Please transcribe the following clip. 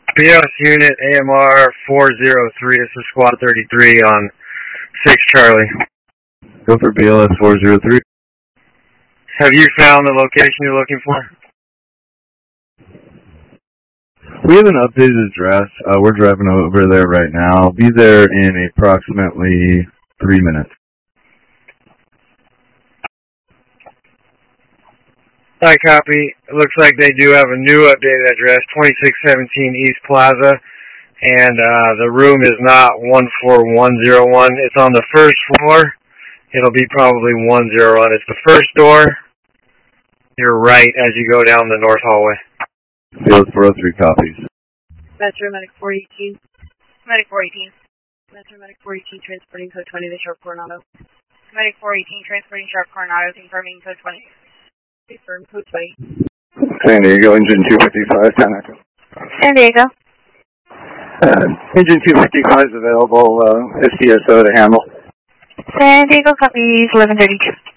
BOS unit AMR 403, this is squad 33 on 6 Charlie. Go for BLS 403. Have you found the location you're looking for? We have an updated address. We're driving over there right now. I'll be there in approximately 3 minutes. I copy. It looks like they do have a new updated address, 2617 East Plaza, and the room is not 14101. It's on the first floor. It'll be probably 101. It's the first door. You're right as you go down the north hallway. Field 403 copies. Metro Medic 418. Medic 418. Metro Medic 418 transporting code 20 to Sharp Coronado. Medic 418 transporting Sharp Coronado, confirming code 20. Confirm code 20. San Diego, engine 255, San Echo. San Diego. Engine 255 is available, SDSO to handle. San Diego copies 1132.